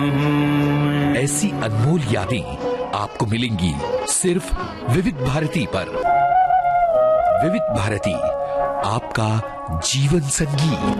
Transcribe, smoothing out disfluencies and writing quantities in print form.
ऐसी अनमोल यादें आपको मिलेंगी सिर्फ विविध भारती पर। विविध भारती, आपका जीवन संगीत।